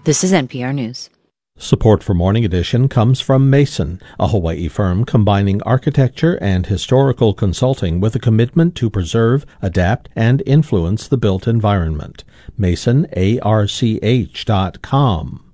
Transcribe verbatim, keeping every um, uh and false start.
This is N P R News. Support for Morning Edition comes from Mason, a Hawaii firm combining architecture and historical consulting with a commitment to preserve, adapt, and influence the built environment. Mason A R C H dot com.